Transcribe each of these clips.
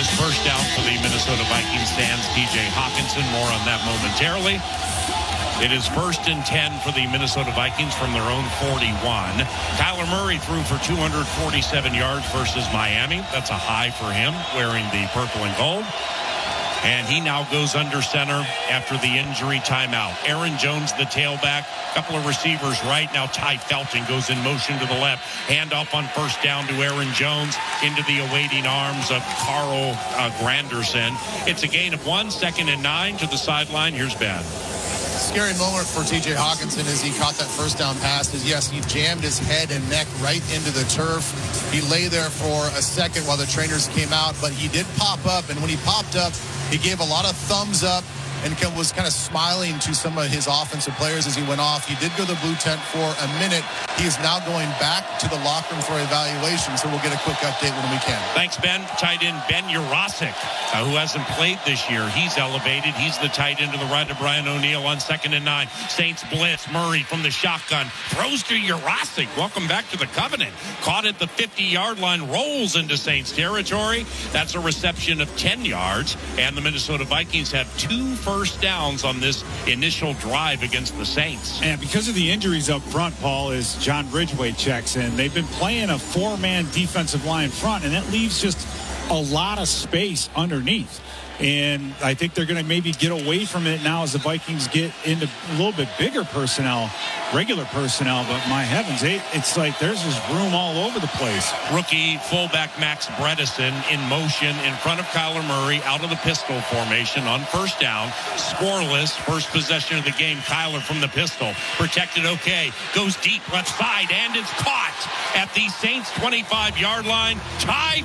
his first down for the Minnesota Vikings stands TJ Hawkinson. More on that momentarily. It is 1st and 10 for the Minnesota Vikings from their own 41. Kyler Murray threw for 247 yards versus Miami. That's a high for him, wearing the purple and gold. And he now goes under center after the injury timeout. Aaron Jones, the tailback. Couple of receivers right now. Ty Felton goes in motion to the left. Handoff on first down to Aaron Jones into the awaiting arms of Carl Granderson. It's a gain of 1, 2nd and 9 to the sideline. Here's Ben. Scary moment for TJ Hawkinson as he caught that first down pass. Yes, he jammed his head and neck right into the turf. He lay there for a second while the trainers came out, but he did pop up, and when he popped up, he gave a lot of thumbs up and was kind of smiling to some of his offensive players as he went off. He did go to the blue tent for a minute. He is now going back to the locker room for evaluation, so we'll get a quick update when we can. Thanks, Ben. Tight end Ben Yurosek, who hasn't played this year. He's elevated. He's the tight end to the right of Brian O'Neill on 2nd and 9. Saints blitz. Murray from the shotgun. Throws to Yurosek. Welcome back to the Covenant. Caught at the 50-yard line. Rolls into Saints territory. That's a reception of 10 yards. And the Minnesota Vikings have 2 first downs on this initial drive against the Saints. And because of the injuries up front, Paul, is John Ridgeway checks in. They've been playing a 4-man defensive line front, and that leaves just a lot of space underneath. And I think they're going to maybe get away from it now as the Vikings get into a little bit bigger personnel, regular personnel. But my heavens, it's like there's just room all over the place. Rookie fullback Max Bredesen in motion in front of Kyler Murray out of the pistol formation on first down. Scoreless, first possession of the game. Kyler from the pistol. Protected okay. Goes deep left side, and it's caught at the Saints 25-yard line. Ty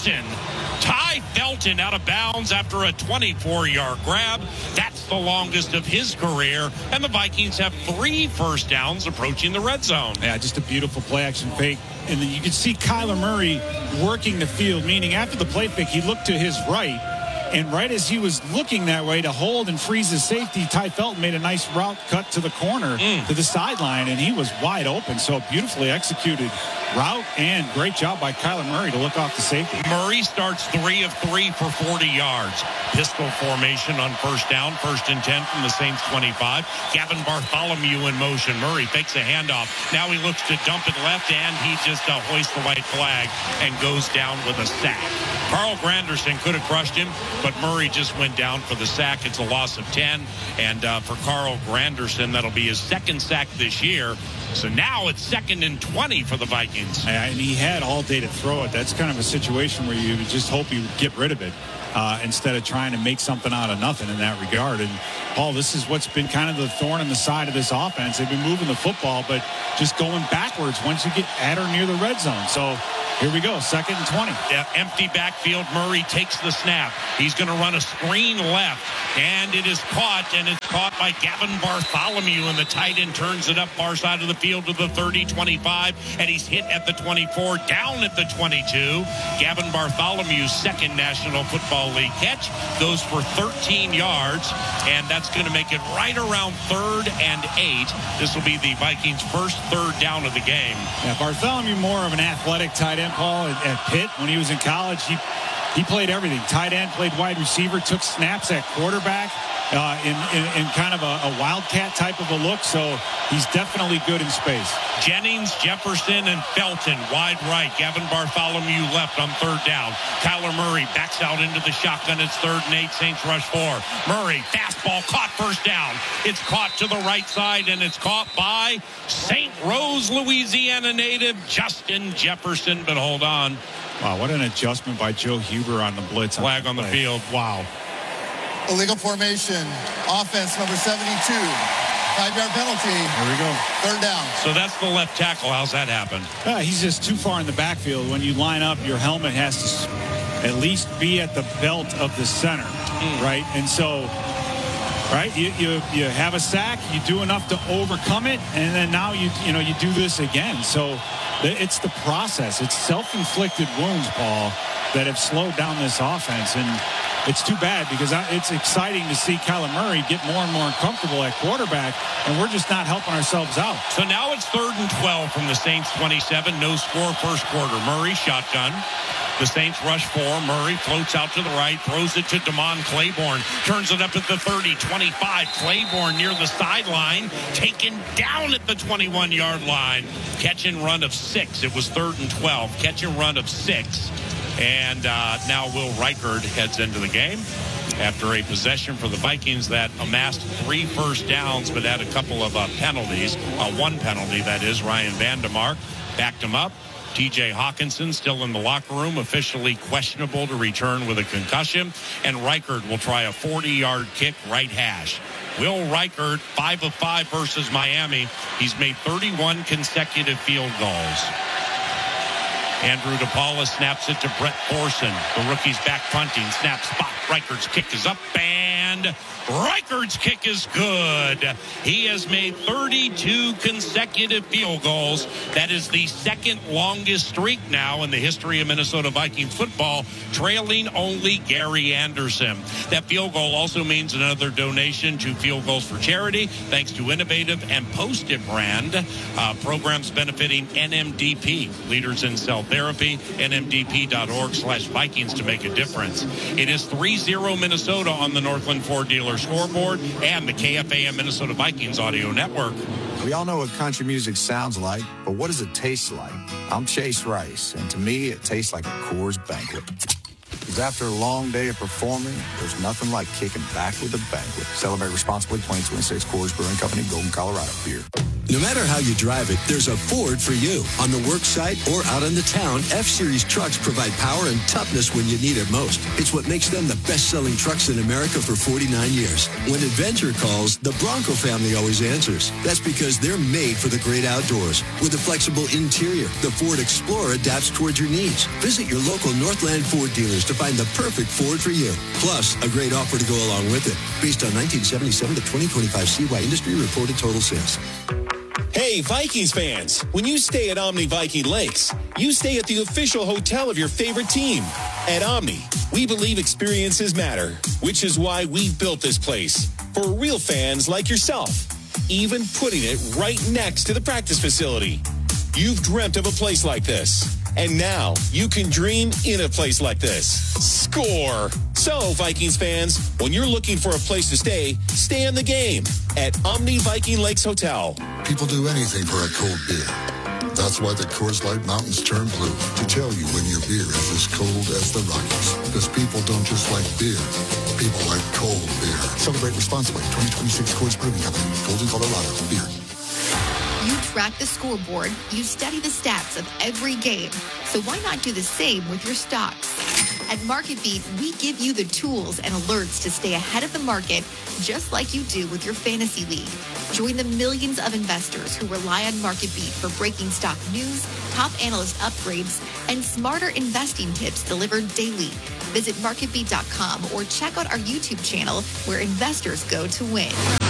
Felton out of bounds after a 24-yard grab. That's the longest of his career. And the Vikings have 3 first downs approaching the red zone. Yeah, just a beautiful play-action fake. And then you can see Kyler Murray working the field, meaning after the play fake, he looked to his right. And right as he was looking that way to hold and freeze his safety, Ty Felton made a nice route cut to the corner, to the sideline, and he was wide open. So beautifully executed route, and great job by Kyler Murray to look off the safety. Murray starts 3 of 3 for 40 yards. Pistol formation on first down, 1st and 10 from the Saints 25. Gavin Bartholomew in motion. Murray fakes a handoff. Now he looks to dump it left, and he just hoists the white flag and goes down with a sack. Carl Granderson could have crushed him, but Murray just went down for the sack. It's a loss of 10. And for Carl Granderson, that'll be his 2nd sack this year. So now it's 2nd and 20 for the Vikings. And he had all day to throw it. That's kind of a situation where you just hope you get rid of it instead of trying to make something out of nothing in that regard. And, Paul, this is what's been kind of the thorn in the side of this offense. They've been moving the football, but just going backwards once you get at or near the red zone. So here we go, 2nd and 20. Yeah, empty backfield. Murray takes the snap. He's going to run a screen left, and it is caught, and it's caught by Gavin Bartholomew, and the tight end turns it up far side of the field to the 30, 25, and he's hit at the 24, down at the 22. Gavin Bartholomew's 2nd National Football League catch goes for 13 yards, and that's going to make it right around 3rd and 8. This will be the Vikings' first 3rd down of the game. Yeah, Bartholomew more of an athletic tight end, Paul, at Pitt. When he was in college, he played everything. Tight end, played wide receiver, took snaps at quarterback in kind of a wildcat type of a look. So he's definitely good in space. Jennings, Jefferson, and Felton wide right. Gavin Bartholomew left on 3rd down. Kyler Murray backs out into the shotgun. It's 3rd and 8. Saints rush 4. Murray, fastball, caught first down. It's caught to the right side, and it's caught by St. Rose, Louisiana native Justin Jefferson. But hold on. Wow, what an adjustment by Joe Huber on the blitz. Flag on the field. Wow. Illegal formation. Offense number 72. 5-yard penalty. There we go. 3rd down. So that's the left tackle. How's that happen? He's just too far in the backfield. When you line up, your helmet has to at least be at the belt of the center, right? And so, right, you have a sack, you do enough to overcome it, and then now you do this again. So it's the process. It's self-inflicted wounds, Paul, that have slowed down this offense. And it's too bad because it's exciting to see Kyler Murray get more and more comfortable at quarterback, and we're just not helping ourselves out. So now it's 3rd and 12 from the Saints 27. No score first quarter. Murray shotgun. The Saints rush 4. Murray floats out to the right, throws it to Damon Claiborne, turns it up at the 30, 25. Claiborne near the sideline, taken down at the 21-yard line. Catch and run of 6. It was 3rd and 12. Catch and run of 6. And now Will Reichard heads into the game after a possession for the Vikings that amassed 3 first downs but had a couple of penalties. One penalty, that is. Ryan Vandemark backed him up. TJ Hawkinson still in the locker room, officially questionable to return with a concussion. And Reichard will try a 40-yard kick right hash. Will Reichard, 5 of 5 versus Miami. He's made 31 consecutive field goals. Andrew DePaula snaps it to Brett Thorson. The rookie's back punting. Snap spot. Reichard's kick is up, and Reichard's kick is good. He has made 32 consecutive field goals. That is the second longest streak now in the history of Minnesota Vikings football, trailing only Gary Anderson. That field goal also means another donation to Field Goals for Charity, thanks to innovative and Post-it brand programs benefiting NMDP, Leaders in Cell Therapy, nmdp.org/Vikings to make a difference. It is 3-0 Minnesota on the Northland Ford Dealer scoreboard and the KFAN Minnesota Vikings audio network. We all know what country music sounds like, but what does it taste like? I'm Chase Rice, and to me, it tastes like a Coors Banquet. Because after a long day of performing, there's nothing like kicking back with a banquet. Celebrate responsibly. 2026 Coors Brewing Company, Golden, Colorado beer. No matter how you drive it, there's a Ford for you. On the work site or out on the town, F-Series trucks provide power and toughness when you need it most. It's what makes them the best-selling trucks in America for 49 years. When adventure calls, the Bronco family always answers. That's because they're made for the great outdoors. With a flexible interior, the Ford Explorer adapts towards your needs. Visit your local Northland Ford dealers to find the perfect Ford for you. Plus, a great offer to go along with it. Based on 1977 to 2025 CY industry reported total sales. Hey, Vikings fans, when you stay at Omni Viking Lakes, you stay at the official hotel of your favorite team. At Omni, we believe experiences matter, which is why we built this place for real fans like yourself, even putting it right next to the practice facility. You've dreamt of a place like this, and now you can dream in a place like this. Score! So, Vikings fans, when you're looking for a place to stay in the game at Omni Viking Lakes Hotel. People do anything for a cold beer. That's why the Coors Light Mountains turn blue, to tell you when your beer is as cold as the Rockies. Because people don't just like beer, people like cold beer. Celebrate responsibly. 2026 Coors Brewing Company, Golden, Colorado beer. You track the scoreboard, you study the stats of every game. So why not do the same with your stocks? At MarketBeat, we give you the tools and alerts to stay ahead of the market, just like you do with your fantasy league. Join the millions of investors who rely on MarketBeat for breaking stock news, top analyst upgrades, and smarter investing tips delivered daily. Visit MarketBeat.com or check out our YouTube channel where investors go to win.